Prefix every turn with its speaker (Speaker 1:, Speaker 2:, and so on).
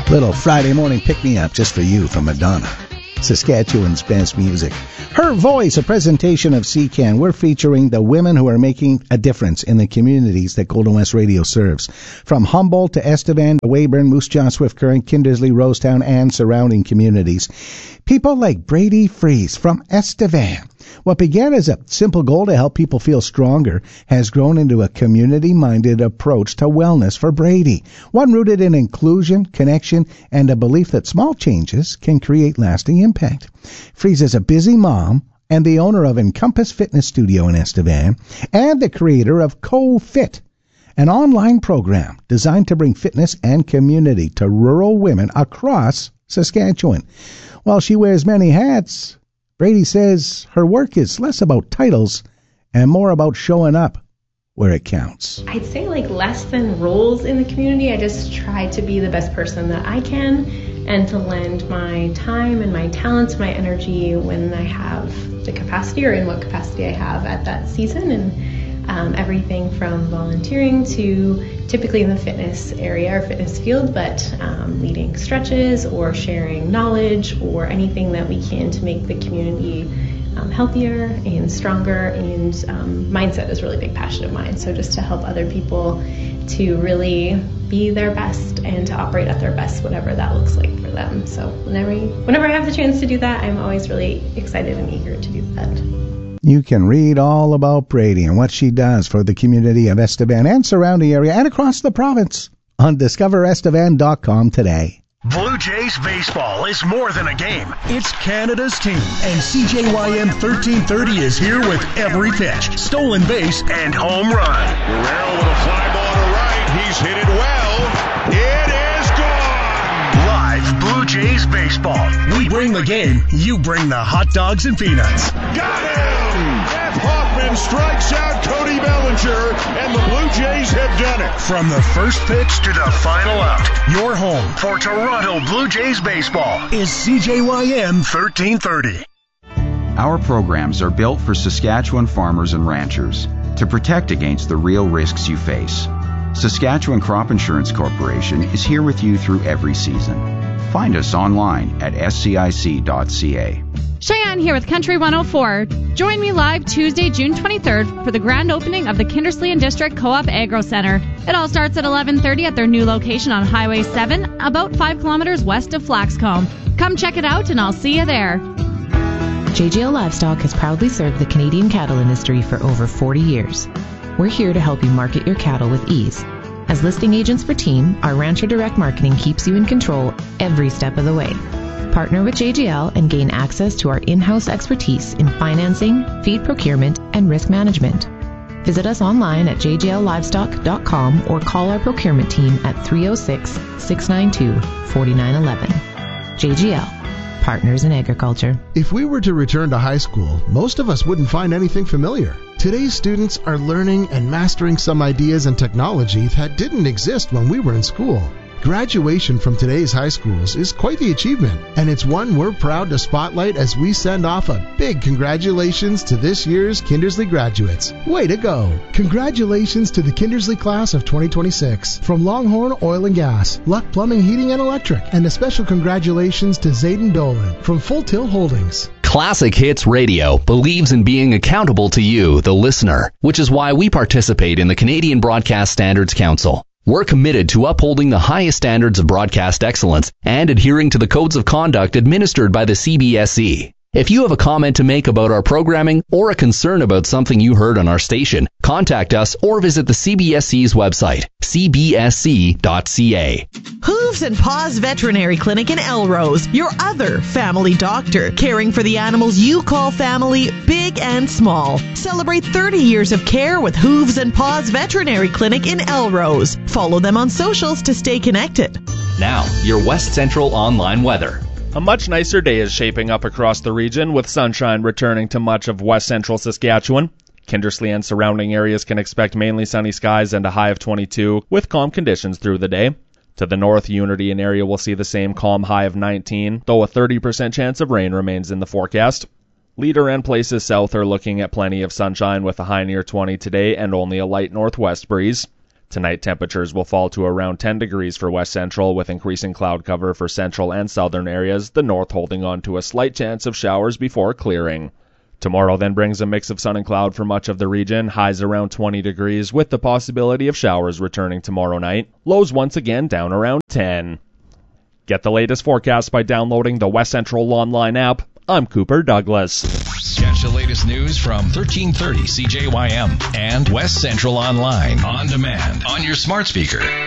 Speaker 1: Little Friday morning pick-me-up just for you from Madonna. Saskatchewan's best music. Her Voice, a presentation of CCAN. We're featuring the women who are making a difference in the communities that Golden West Radio serves. From Humboldt to Estevan, Weyburn, Moose Jaw, Swift Current, Kindersley, Rosetown, and surrounding communities. People like Brady Fries from Estevan. What began as a simple goal to help people feel stronger has grown into a community-minded approach to wellness for Brady. One rooted in inclusion, connection, and a belief that small changes can create lasting impact. Fries is a busy mom and the owner of Encompass Fitness Studio in Estevan and the creator of Co-Fit, an online program designed to bring fitness and community to rural women across Saskatchewan. While she wears many hats, Brady says her work is less about titles and more about showing up where it counts.
Speaker 2: I'd say less than roles in the community. I just try to be the best person that I can and to lend my time and my talents, my energy when I have the capacity or in what capacity I have at that season. And everything from volunteering to typically in the fitness area or fitness field, but leading stretches or sharing knowledge or anything that we can to make the community healthier and stronger. And mindset is a really big passion of mine. So just to help other people to really be their best and to operate at their best, whatever that looks like for them. So whenever I have the chance to do that, I'm always really excited and eager to do that.
Speaker 1: You can read all about Brady and what she does for the community of Estevan and surrounding area and across the province on discoverestevan.com today.
Speaker 3: Blue Jays baseball is more than a game. It's Canada's team. And CJYM 1330 is here with every pitch, stolen base, and home run.
Speaker 4: Guerrero with a fly ball to right. He's hit it well. It is gone.
Speaker 3: Live Blue Jays baseball. We bring the game. You bring the hot dogs and peanuts.
Speaker 4: Got him! Jeff Hoffman strikes out Cody Bellinger, and the Blue Jays have done it.
Speaker 3: From the first pitch to the final out, your home for Toronto Blue Jays baseball is CJYM 1330.
Speaker 5: Our programs are built for Saskatchewan farmers and ranchers to protect against the real risks you face. Saskatchewan Crop Insurance Corporation is here with you through every season. Find us online at scic.ca.
Speaker 6: Cheyenne here with Country 104. Join me live Tuesday, June 23rd for the grand opening of the Kindersley and District Co-op Agro Center. It all starts at 11:30 at their new location on Highway 7, about 5 kilometers west of Flaxcomb. Come check it out and I'll see you there.
Speaker 7: JGL Livestock has proudly served the Canadian cattle industry for over 40 years. We're here to help you market your cattle with ease. As listing agents for Team, our Rancher Direct Marketing keeps you in control every step of the way. Partner with JGL and gain access to our in-house expertise in financing, feed procurement, and risk management. Visit us online at jgllivestock.com or call our procurement team at 306-692-4911. JGL, Partners in Agriculture.
Speaker 8: If we were to return to high school, most of us wouldn't find anything familiar. Today's students are learning and mastering some ideas and technology that didn't exist when we were in school. Graduation from today's high schools is quite the achievement, and it's one we're proud to spotlight as we send off a big congratulations to this year's Kindersley graduates. Way to go! Congratulations to the Kindersley class of 2026 from Longhorn Oil and Gas, Luck Plumbing, Heating and Electric, and a special congratulations to Zayden Dolan from Full Tilt Holdings.
Speaker 9: Classic Hits Radio believes in being accountable to you, the listener, which is why we participate in the Canadian Broadcast Standards Council. We're committed to upholding the highest standards of broadcast excellence and adhering to the codes of conduct administered by the CBSC. If you have a comment to make about our programming or a concern about something you heard on our station, contact us or visit the CBSC's website, cbsc.ca.
Speaker 10: Hooves and Paws Veterinary Clinic in Elrose, your other family doctor, caring for the animals you call family, big and small. Celebrate 30 years of care with Hooves and Paws Veterinary Clinic in Elrose. Follow them on socials to stay connected.
Speaker 9: Now, your West Central online weather.
Speaker 11: A much nicer day is shaping up across the region, with sunshine returning to much of west central Saskatchewan. Kindersley and surrounding areas can expect mainly sunny skies and a high of 22, with calm conditions through the day. To the north, Unity and area will see the same calm high of 19, though a 30% chance of rain remains in the forecast. Leader and places south are looking at plenty of sunshine with a high near 20 today and only a light northwest breeze. Tonight, temperatures will fall to around 10 degrees for west central, with increasing cloud cover for central and southern areas, the north holding on to a slight chance of showers before clearing. Tomorrow then brings a mix of sun and cloud for much of the region, highs around 20 degrees, with the possibility of showers returning tomorrow night, lows once again down around 10. Get the latest forecast by downloading the West Central Online app. I'm Cooper Douglas.
Speaker 3: Catch the latest news from 1330 CJYM and West Central Online on demand on your smart speaker.